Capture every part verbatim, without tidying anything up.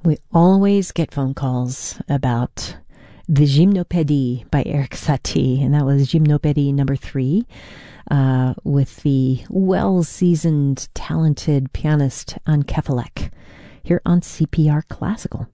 We always get phone calls about the Gymnopédie by Erik Satie, and that was Gymnopédie number three, uh, with the well-seasoned, talented pianist Anne Kefelec, here on C P R Classical.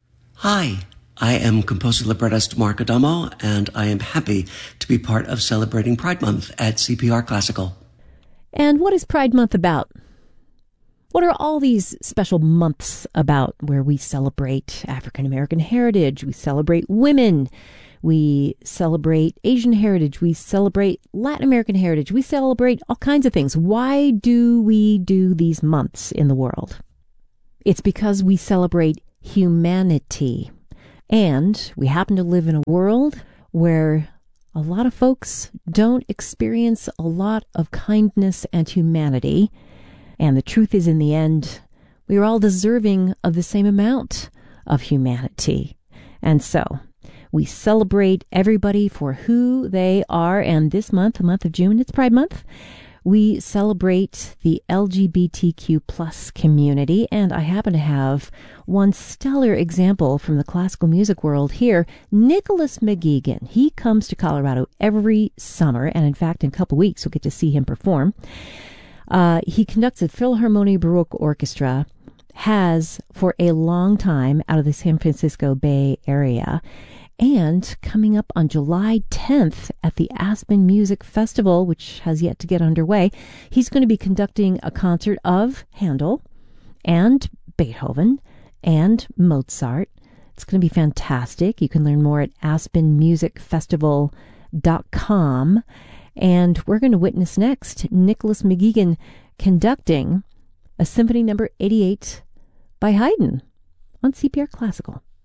Hi, I am composer librettist Mark Adamo, and I am happy to be part of celebrating Pride Month at C P R Classical. And what is Pride Month about? What are all these special months about where we celebrate African American heritage, we celebrate women, we celebrate Asian heritage, we celebrate Latin American heritage, we celebrate all kinds of things? Why do we do these months in the world? It's because we celebrate humanity. And we happen to live in a world where a lot of folks don't experience a lot of kindness and humanity. And the truth is, in the end, we are all deserving of the same amount of humanity. And so we celebrate everybody for who they are. And this month, the month of June, it's Pride Month, we celebrate the L G B T Q plus community. And I happen to have one stellar example from the classical music world here, Nicholas McGeegan. He comes to Colorado every summer. And in fact, in a couple weeks, we'll get to see him perform. Uh, he conducts the Philharmonie Baroque Orchestra, has for a long time out of the San Francisco Bay Area, and coming up on July tenth at the Aspen Music Festival, which has yet to get underway, he's going to be conducting a concert of Handel and Beethoven and Mozart. It's going to be fantastic. You can learn more at aspen music festival dot com. And we're going to witness next Nicholas McGeegan conducting a Symphony Number eighty-eight by Haydn on C P R Classical.